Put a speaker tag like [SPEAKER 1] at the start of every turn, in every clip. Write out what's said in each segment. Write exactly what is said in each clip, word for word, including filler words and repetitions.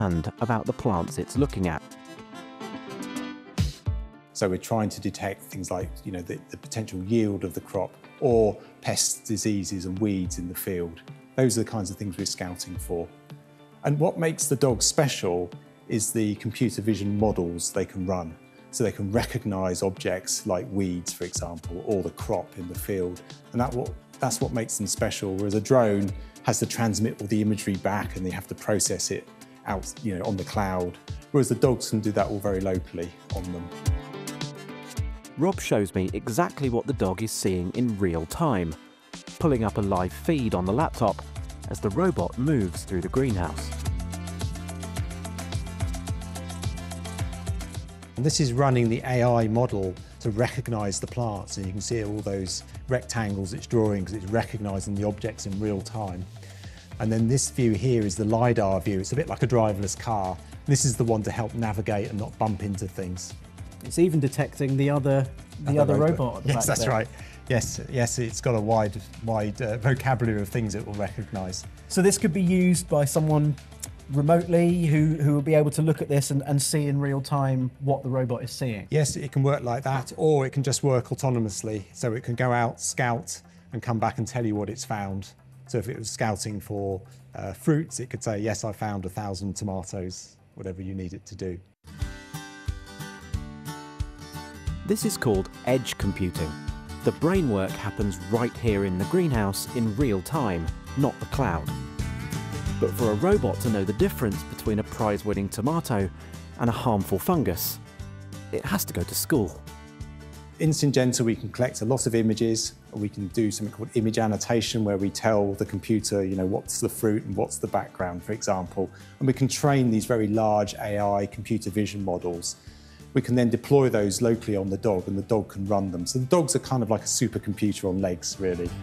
[SPEAKER 1] and about the plants it's looking at.
[SPEAKER 2] So we're trying to detect things like, you know, the, the potential yield of the crop or pests, diseases and weeds in the field. Those are the kinds of things we're scouting for. And what makes the dogs special is the computer vision models they can run. So they can recognise objects like weeds, for example, or the crop in the field. And that what, that's what makes them special, whereas a drone has to transmit all the imagery back and they have to process it out, you know, on the cloud, whereas the dogs can do that all very locally on them.
[SPEAKER 1] Rob shows me exactly what the dog is seeing in real time, pulling up a live feed on the laptop as the robot moves through the greenhouse.
[SPEAKER 2] And this is running the A I model to recognise the plants, and you can see all those rectangles it's drawing because it's recognising the objects in real time. And then this view here is the LiDAR view. It's a bit like a driverless car. This is the one to help navigate and not bump into things.
[SPEAKER 3] It's even detecting the other the other, other robot at the
[SPEAKER 2] Yes,
[SPEAKER 3] back
[SPEAKER 2] that's
[SPEAKER 3] there.
[SPEAKER 2] right. Yes, yes, it's got a wide, wide uh, vocabulary of things it will recognise.
[SPEAKER 3] So this could be used by someone remotely who, who will be able to look at this and, and see in real time what the robot is seeing?
[SPEAKER 2] Yes, it can work like that, or it can just work autonomously. So it can go out, scout, and come back and tell you what it's found. So if it was scouting for uh, fruits, it could say, yes, I found a thousand tomatoes, whatever you need it to do.
[SPEAKER 1] This is called edge computing. The brain work happens right here in the greenhouse in real time, not the cloud. But for a robot to know the difference between a prize-winning tomato and a harmful fungus, it has to go to school.
[SPEAKER 2] In Syngenta, we can collect a lot of images. We can do something called image annotation, where we tell the computer, you know, what's the fruit and what's the background, for example. And we can train these very large A I computer vision models. We can then deploy those locally on the dog, and the dog can run them. So the dogs are kind of like a supercomputer on legs, really.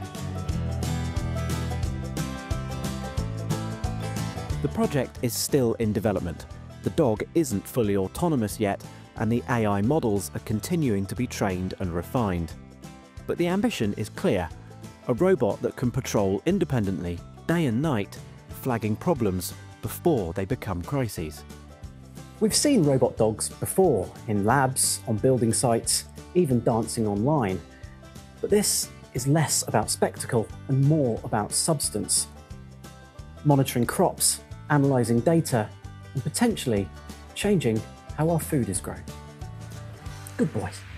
[SPEAKER 1] The project is still in development. The dog isn't fully autonomous yet, and the A I models are continuing to be trained and refined. But the ambition is clear: a robot that can patrol independently, day and night, flagging problems before they become crises.
[SPEAKER 3] We've seen robot dogs before, in labs, on building sites, even dancing online. But this is less about spectacle and more about substance. Monitoring crops, analysing data, and potentially changing how our food is grown. Good boy.